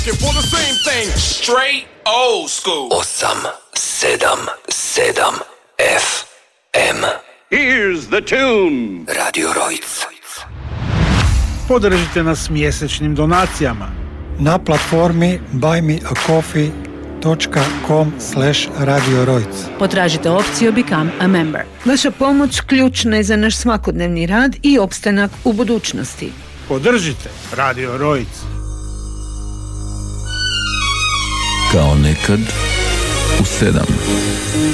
For the same thing. Straight old school. 877 FM. Here's the tune. Radio Rojc. Podržite nas mjesečnim donacijama na platformi buymeacoffee.com/Radio Rojc. Potražite opciju Become a Member. Vaša pomoć ključna je za naš svakodnevni rad i opstanak u budućnosti. Podržite Radio Rojc. Kao nekad u 7.